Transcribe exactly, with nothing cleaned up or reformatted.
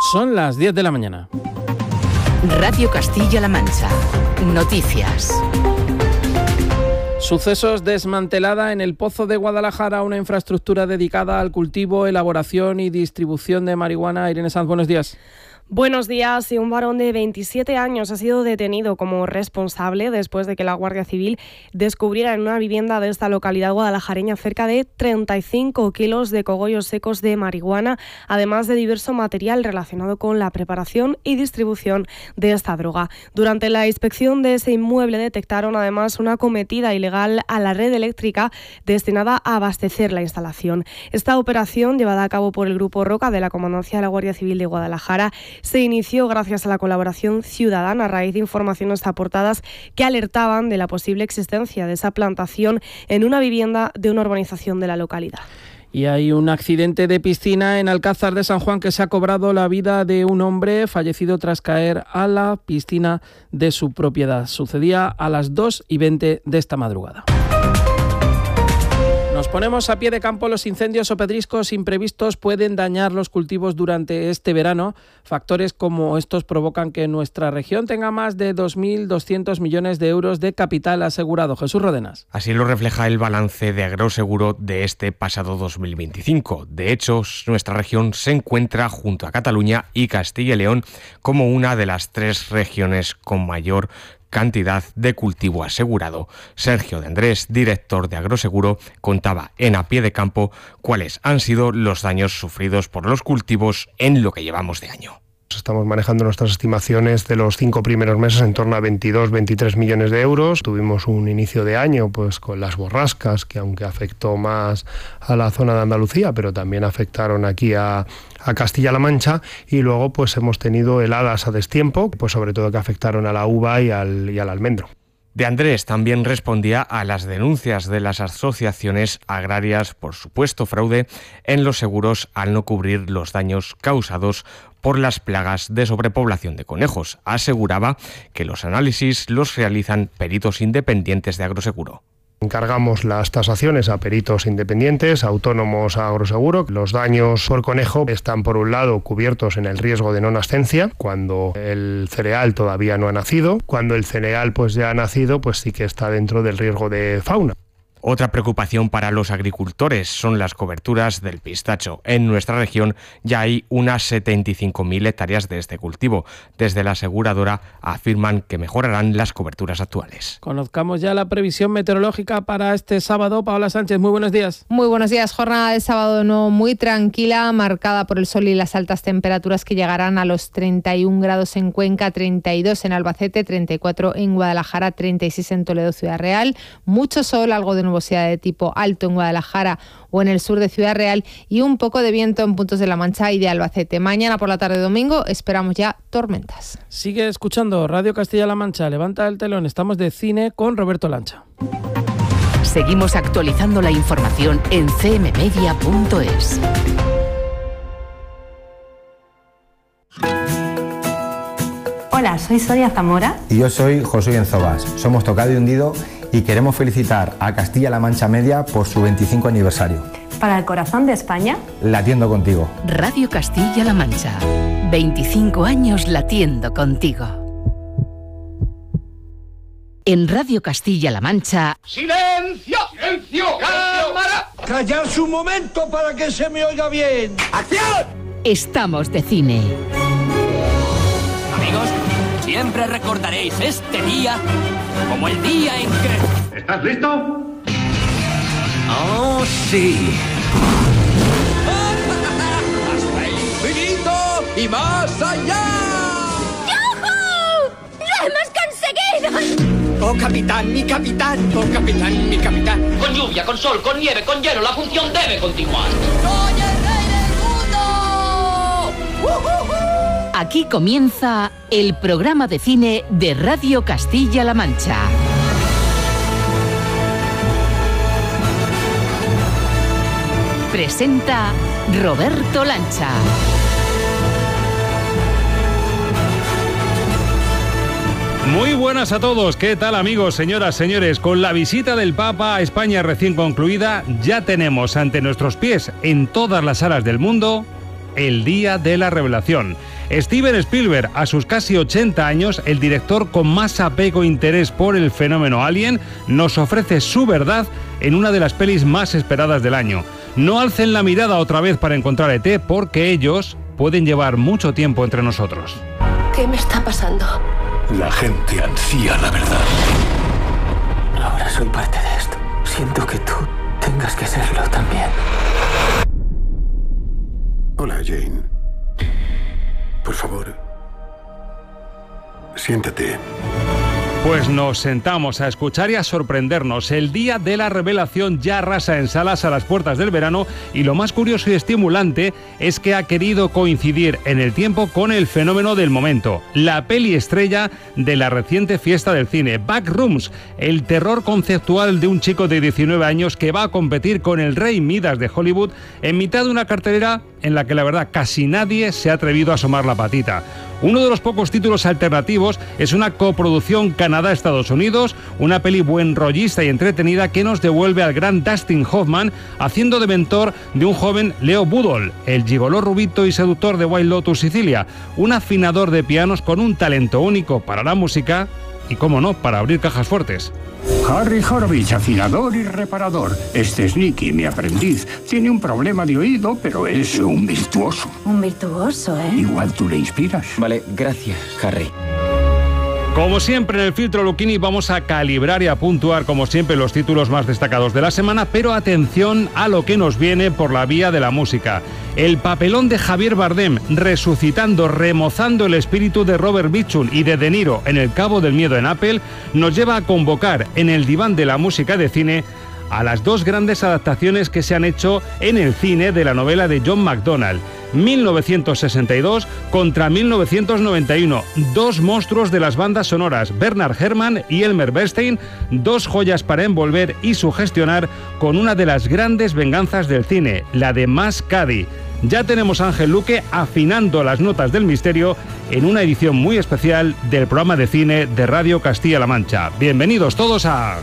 Son las diez de la mañana. Radio Castilla-La Mancha. Noticias. Sucesos: desmantelada en el Pozo de Guadalajara una infraestructura dedicada al cultivo, elaboración y distribución de marihuana. Irene Sanz, buenos días. Buenos días. Un varón de veintisiete años ha sido detenido como responsable después de que la Guardia Civil descubriera en una vivienda de esta localidad guadalajareña cerca de treinta y cinco kilos de cogollos secos de marihuana, además de diverso material relacionado con la preparación y distribución de esta droga. Durante la inspección de ese inmueble detectaron además una acometida ilegal a la red eléctrica destinada a abastecer la instalación. Esta operación, llevada a cabo por el Grupo Roca de la Comandancia de la Guardia Civil de Guadalajara, se inició gracias a la colaboración ciudadana a raíz de informaciones aportadas que alertaban de la posible existencia de esa plantación en una vivienda de una urbanización de la localidad. Y hay un accidente de piscina en Alcázar de San Juan que se ha cobrado la vida de un hombre fallecido tras caer a la piscina de su propiedad. Sucedía a las dos y veinte de esta madrugada. Nos ponemos a pie de campo. Los incendios o pedriscos imprevistos pueden dañar los cultivos durante este verano. Factores como estos provocan que nuestra región tenga más de dos mil doscientos millones de euros de capital asegurado. Jesús Rodenas. Así lo refleja el balance de Agroseguro de este pasado dos mil veinticinco. De hecho, nuestra región se encuentra junto a Cataluña y Castilla y León como una de las tres regiones con mayor cantidad de cultivo asegurado. Sergio de Andrés, director de Agroseguro, contaba en A Pie de Campo cuáles han sido los daños sufridos por los cultivos en lo que llevamos de año. Estamos manejando nuestras estimaciones de los cinco primeros meses en torno a veintidós, veintitrés millones de euros. Tuvimos un inicio de año pues con las borrascas, que aunque afectó más a la zona de Andalucía, pero también afectaron aquí a, a Castilla-La Mancha, y luego pues hemos tenido heladas a destiempo, pues sobre todo que afectaron a la uva y al, y al almendro. De Andrés también respondía a las denuncias de las asociaciones agrarias por supuesto fraude en los seguros al no cubrir los daños causados por las plagas de sobrepoblación de conejos. Aseguraba que los análisis los realizan peritos independientes de Agroseguro. Encargamos las tasaciones a peritos independientes, autónomos a Agroseguro. Los daños por conejo están, por un lado, cubiertos en el riesgo de no nascencia, cuando el cereal todavía no ha nacido. Cuando el cereal pues ya ha nacido, pues sí que está dentro del riesgo de fauna. Otra preocupación para los agricultores son las coberturas del pistacho. En nuestra región ya hay unas setenta y cinco mil hectáreas de este cultivo. Desde la aseguradora afirman que mejorarán las coberturas actuales. Conozcamos ya la previsión meteorológica para este sábado. Paola Sánchez, muy buenos días. Muy buenos días. Jornada de sábado no muy tranquila, marcada por el sol y las altas temperaturas que llegarán a los treinta y un grados en Cuenca, treinta y dos en Albacete, treinta y cuatro en Guadalajara, treinta y seis en Toledo, Ciudad Real. Mucho sol, algo de nubosidad de tipo alto en Guadalajara o en el sur de Ciudad Real, y un poco de viento en puntos de La Mancha y de Albacete. Mañana por la tarde domingo esperamos ya tormentas. Sigue escuchando Radio Castilla-La Mancha. Levanta el telón. Estamos de cine con Roberto Lancha. Seguimos actualizando la información en c m media punto es. Hola, soy Sonia Zamora. Y yo soy José Enzobas. Somos Tocado y Hundido y queremos felicitar a Castilla-La Mancha Media por su veinticinco aniversario. Para el corazón de España, latiendo contigo. Radio Castilla-La Mancha. veinticinco años latiendo contigo. En Radio Castilla-La Mancha... ¡Silencio! ¡Silencio! ¡Cámara! ¡Callarse un momento para que se me oiga bien! ¡Acción! Estamos de cine. Amigos, siempre recordaréis este día como el día en que... ¿Estás listo? ¡Oh, sí! ¡Hasta el infinito y más allá! ¡Yujú! ¡Lo hemos conseguido! ¡Oh, capitán, mi capitán! ¡Oh, capitán, mi capitán! Con lluvia, con sol, con nieve, con hielo, la función debe continuar. ¡Soy el rey del mundo! ¡Uh-huh-huh! Aquí comienza el programa de cine de Radio Castilla-La Mancha. Presenta Roberto Lancha. Muy buenas a todos, ¿qué tal amigos, señoras, señores? Con la visita del Papa a España recién concluida, ya tenemos ante nuestros pies en todas las salas del mundo el Día de la Revelación. Steven Spielberg, a sus casi ochenta años, el director con más apego e interés por el fenómeno Alien, nos ofrece su verdad en una de las pelis más esperadas del año. No alcen la mirada otra vez para encontrar a E T, porque ellos pueden llevar mucho tiempo entre nosotros. ¿Qué me está pasando? La gente ansía la verdad. Ahora soy parte de esto. Siento que tú tengas que serlo también. Hola, Jane. Por favor, siéntate. Pues nos sentamos a escuchar y a sorprendernos. El día de la revelación ya arrasa en salas a las puertas del verano, y lo más curioso y estimulante es que ha querido coincidir en el tiempo con el fenómeno del momento, la peli estrella de la reciente fiesta del cine, Backrooms, el terror conceptual de un chico de diecinueve años que va a competir con el rey Midas de Hollywood en mitad de una cartelera en la que la verdad casi nadie se ha atrevido a asomar la patita. Uno de los pocos títulos alternativos es una coproducción Canadá-Estados Unidos, una peli buen rollista y entretenida que nos devuelve al gran Dustin Hoffman haciendo de mentor de un joven Leo Budol, el gigoló rubito y seductor de White Lotus Sicilia, un afinador de pianos con un talento único para la música y, cómo no, para abrir cajas fuertes. Harry Horowitz, afinador y reparador. Este es Nicky, mi aprendiz. Tiene un problema de oído, pero es un virtuoso. Un virtuoso, ¿eh? Igual tú le inspiras. Vale, gracias, Harry. Como siempre en el Filtro Lucchini vamos a calibrar y a puntuar como siempre los títulos más destacados de la semana, pero atención a lo que nos viene por la vía de la música. El papelón de Javier Bardem resucitando, remozando el espíritu de Robert Mitchum y de De Niro en El Cabo del Miedo en Apple nos lleva a convocar en el diván de la música de cine a las dos grandes adaptaciones que se han hecho en el cine de la novela de John MacDonald. mil novecientos sesenta y dos contra mil novecientos noventa y uno, dos monstruos de las bandas sonoras, Bernard Herrmann y Elmer Bernstein, dos joyas para envolver y sugestionar con una de las grandes venganzas del cine, la de Mas Cady. Ya tenemos a Ángel Luque afinando las notas del misterio en una edición muy especial del programa de cine de Radio Castilla-La Mancha. Bienvenidos todos a...